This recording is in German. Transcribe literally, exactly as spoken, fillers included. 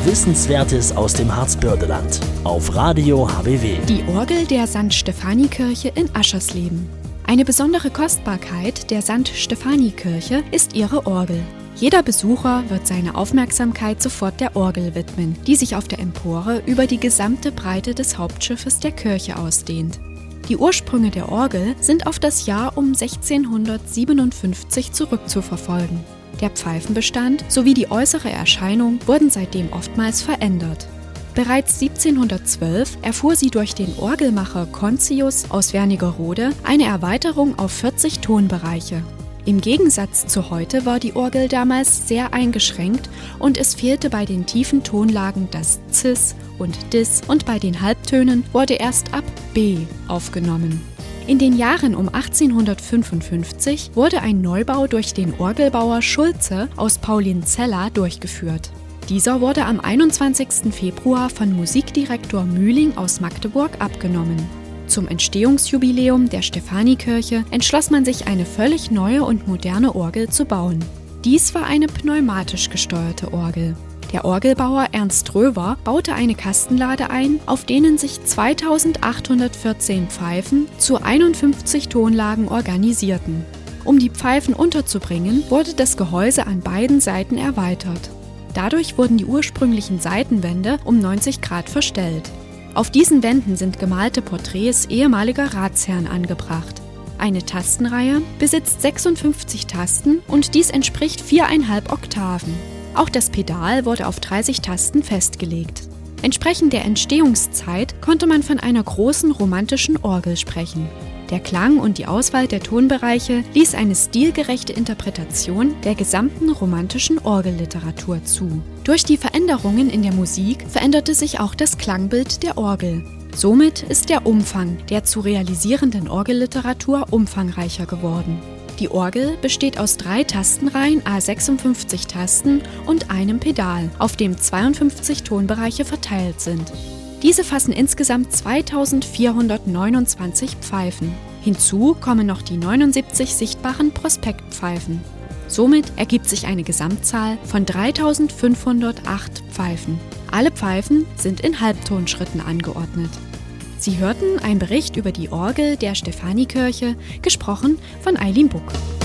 Wissenswertes aus dem Harzbördeland auf Radio H B W. Die Orgel der Sankt Stephanikirche in Aschersleben. Eine besondere Kostbarkeit der Sankt Stephanikirche ist ihre Orgel. Jeder Besucher wird seine Aufmerksamkeit sofort der Orgel widmen, die sich auf der Empore über die gesamte Breite des Hauptschiffes der Kirche ausdehnt. Die Ursprünge der Orgel sind auf das Jahr um sechzehnhundertsiebenundfünfzig zurückzuverfolgen. Der Pfeifenbestand sowie die äußere Erscheinung wurden seitdem oftmals verändert. Bereits siebzehnhundertzwölf erfuhr sie durch den Orgelmacher Contius aus Wernigerode eine Erweiterung auf vierzig Tonbereiche. Im Gegensatz zu heute war die Orgel damals sehr eingeschränkt und es fehlte bei den tiefen Tonlagen das Cis und Dis und bei den Halbtönen wurde erst ab B aufgenommen. In den Jahren um achtzehnhundertfünfundfünfzig wurde ein Neubau durch den Orgelbauer Schulze aus Paulinzella durchgeführt. Dieser wurde am einundzwanzigsten Februar von Musikdirektor Mühling aus Magdeburg abgenommen. Zum Entstehungsjubiläum der Stephanikirche entschloss man sich, eine völlig neue und moderne Orgel zu bauen. Dies war eine pneumatisch gesteuerte Orgel. Der Orgelbauer Ernst Röver baute eine Kastenlade ein, auf denen sich zweitausendachthundertvierzehn Pfeifen zu einundfünfzig Tonlagen organisierten. Um die Pfeifen unterzubringen, wurde das Gehäuse an beiden Seiten erweitert. Dadurch wurden die ursprünglichen Seitenwände um neunzig Grad verstellt. Auf diesen Wänden sind gemalte Porträts ehemaliger Ratsherren angebracht. Eine Tastenreihe besitzt sechsundfünfzig Tasten und dies entspricht viereinhalb Oktaven. Auch das Pedal wurde auf dreißig Tasten festgelegt. Entsprechend der Entstehungszeit konnte man von einer großen romantischen Orgel sprechen. Der Klang und die Auswahl der Tonbereiche ließ eine stilgerechte Interpretation der gesamten romantischen Orgelliteratur zu. Durch die Veränderungen in der Musik veränderte sich auch das Klangbild der Orgel. Somit ist der Umfang der zu realisierenden Orgelliteratur umfangreicher geworden. Die Orgel besteht aus drei Tastenreihen à sechsundfünfzig Tasten und einem Pedal, auf dem zweiundfünfzig Tonbereiche verteilt sind. Diese fassen insgesamt zweitausendvierhundertneunundzwanzig Pfeifen. Hinzu kommen noch die neunundsiebzig sichtbaren Prospektpfeifen. Somit ergibt sich eine Gesamtzahl von dreitausendfünfhundertacht Pfeifen. Alle Pfeifen sind in Halbtonschritten angeordnet. Sie hörten einen Bericht über die Orgel der Stephanikirche, gesprochen von Eileen Buck.